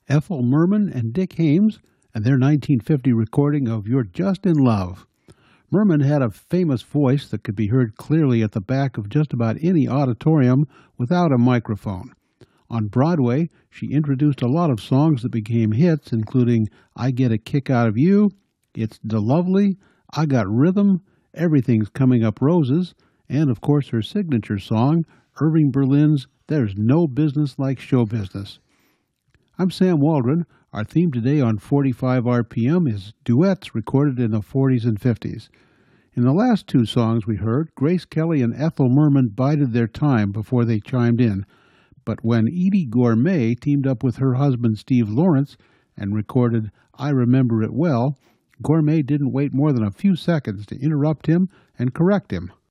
Ethel Merman and Dick Haymes and their 1950 recording of You're Just in Love. Merman had a famous voice that could be heard clearly at the back of just about any auditorium without a microphone. On Broadway, she introduced a lot of songs that became hits, including I Get a Kick Out of You, It's Da Lovely, I Got Rhythm, Everything's Coming Up Roses, and of course her signature song, Irving Berlin's There's No Business Like Show Business. I'm Sam Waldron. Our theme today on 45 RPM is duets recorded in the 40s and 50s. In the last two songs we heard, Grace Kelly and Ethel Merman bided their time before they chimed in. But when Eydie Gormé teamed up with her husband Steve Lawrence and recorded I Remember It Well, Gormé didn't wait more than a few seconds to interrupt him and correct him.